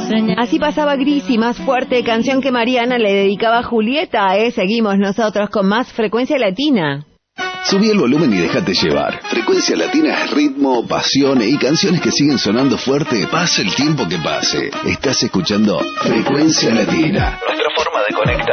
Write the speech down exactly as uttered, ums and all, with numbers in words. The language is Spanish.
Así pasaba Gris y Más Fuerte, canción que Mariana le dedicaba a Julieta. ¿eh? Seguimos nosotros con más Frecuencia Latina. Subí el volumen y déjate llevar. Frecuencia Latina es ritmo, pasión y canciones que siguen sonando fuerte, pase el tiempo que pase. Estás escuchando Frecuencia Latina. Nuestra forma de conectar.